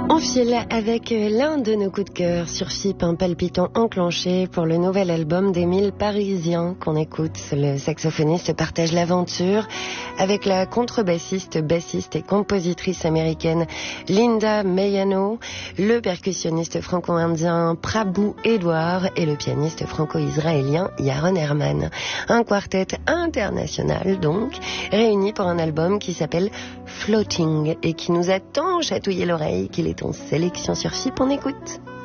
On file avec l'un de nos coups de cœur sur FIP, un palpitant enclenché pour le nouvel album d'Émile Parisien qu'on écoute. Le saxophoniste partage l'aventure avec la contrebassiste, bassiste et compositrice américaine Linda Mayano, le percussionniste franco-indien Prabhu Edouard et le pianiste franco-israélien Yaron Herman. Un quartet international donc, réuni pour un album qui s'appelle Floating et qui nous a tant chatouillé l'oreille qu'il est en sélection sur FIP. On écoute.